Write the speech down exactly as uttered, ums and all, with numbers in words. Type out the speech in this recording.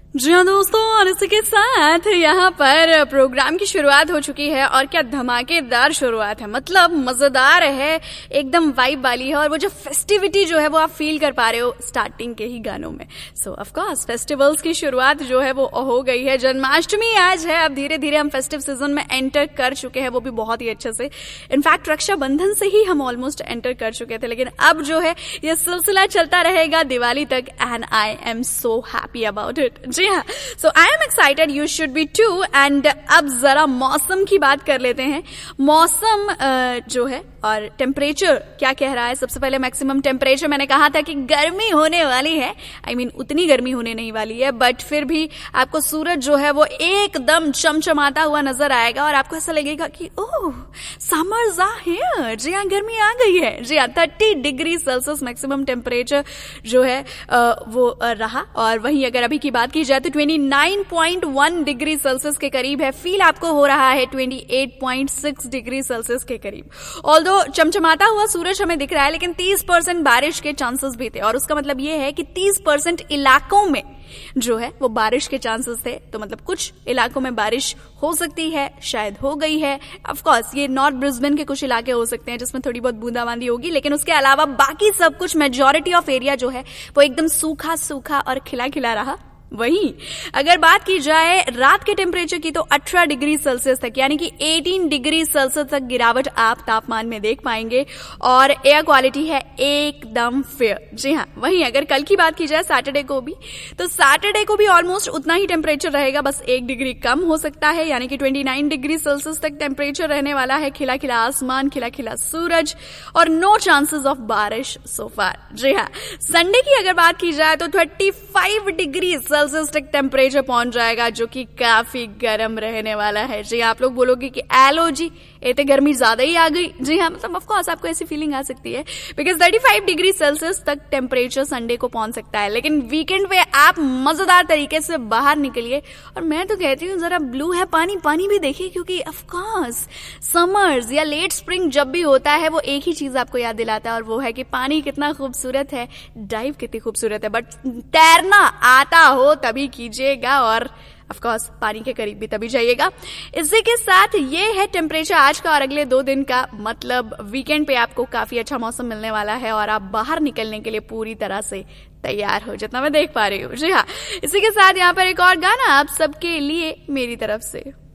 जी हाँ दोस्तों, और इसी के साथ यहाँ पर प्रोग्राम की शुरुआत हो चुकी है और क्या धमाकेदार शुरुआत है। मतलब मजेदार है, एकदम वाइब वाली है और वो जो फेस्टिविटी जो है वो आप फील कर पा रहे हो स्टार्टिंग के ही गानों में। सो ऑफ कोर्स फेस्टिवल्स की शुरुआत जो है वो हो गई है। जन्माष्टमी आज है। अब धीरे धीरे हम फेस्टिव सीजन में एंटर कर चुके हैं, वो भी बहुत ही अच्छे से। इनफैक्ट रक्षाबंधन से ही हम ऑलमोस्ट एंटर कर चुके थे, लेकिन अब जो है ये सिलसिला चलता रहेगा दिवाली तक and I am so happy about it. जी हाँ, सो I am excited, you should be to. And अब जरा मौसम की बात कर लेते हैं। मौसम uh, जो है और टेम्परेचर क्या कह रहा है। सबसे पहले मैक्सिमम टेम्परेचर मैंने कहा था कि गर्मी होने वाली है। आई I मीन mean, उतनी गर्मी होने नहीं वाली है, बट फिर भी आपको सूरज जो है वो एकदम चमचमाता हुआ नजर आएगा और आपको ऐसा लगेगा कि ओह समर्स आर हियर। जी हाँ, गर्मी आ गई है। जी हाँ, thirty degree Celsius maximum temperature जो है आ, वो रहा। और वहीं अगर अभी की बात की जाए तो twenty nine point one degree Celsius के करीब है। फील आपको हो रहा है twenty eight point six degree Celsius के करीब। ऑल्दो चमचमाता हुआ सूरज हमें दिख रहा है, लेकिन तीस परसेंट बारिश के चांसेस भी थे। और उसका मतलब ये है कि तीस परसेंट इलाकों में जो है वो बारिश के चांसेस थे। तो मतलब कुछ इलाकों में बारिश हो सकती है, शायद हो गई है। ऑफ कोर्स ये नॉर्थ ब्रिस्बेन के कुछ इलाके हो सकते हैं जिसमें थोड़ी बहुत बूंदाबांदी होगी, लेकिन उसके अलावा बाकी सब कुछ मेजॉरिटी ऑफ एरिया जो है वो एकदम सूखा सूखा और खिला खिला रहा। वहीं अगर बात की जाए रात के टेम्परेचर की तो अठारह डिग्री सेल्सियस तक, यानी कि अठारह डिग्री सेल्सियस तक गिरावट आप तापमान में देख पाएंगे। और एयर क्वालिटी है एकदम फेयर। जी हाँ, वहीं अगर कल की बात की जाए सैटरडे को भी, तो सैटरडे को भी ऑलमोस्ट उतना ही टेम्परेचर रहेगा, बस एक डिग्री कम हो सकता है, यानी कि उनतीस डिग्री सेल्सियस तक टेम्परेचर रहने वाला है। खिला खिला आसमान, खिला खिला सूरज और नो चांसेस ऑफ बारिश सो फार। जी हाँ, संडे की अगर बात की जाए तो पैंतीस डिग्री सेल्सियस तक टेम्परेचर पहुंच जाएगा, जो कि काफी गर्म रहने वाला है। जी आप लोग बोलोगे कि एलो जी इतनी गर्मी ज्यादा ही आ गई। जी हाँ, मतलब ऑफ कोर्स आपको ऐसी फीलिंग आ सकती है, बिकॉज पैंतीस डिग्री सेल्सियस तक टेम्परेचर संडे को पहुंच सकता है। लेकिन वीकेंड पे आप मजेदार तरीके से बाहर निकलिए। और मैं तो कहती हूँ जरा ब्लू है पानी पानी भी देखिए, क्योंकि ऑफ कोर्स समर्स या लेट स्प्रिंग जब भी होता है वो एक ही चीज आपको याद दिलाता है, और वो है कि पानी कितना खूबसूरत है, डाइव कितनी खूबसूरत है। बट तैरना आता हो तभी कीजिएगा, और ऑफ कोर्स पानी के करीब भी तभी जाइएगा। इसी के साथ ये है टेम्परेचर आज का और अगले दो दिन का। मतलब वीकेंड पे आपको काफी अच्छा मौसम मिलने वाला है और आप बाहर निकलने के लिए पूरी तरह से तैयार हो, जितना मैं देख पा रही हूँ। जी हाँ, इसी के साथ यहाँ पर एक और गाना आप सबके लिए मेरी तरफ से।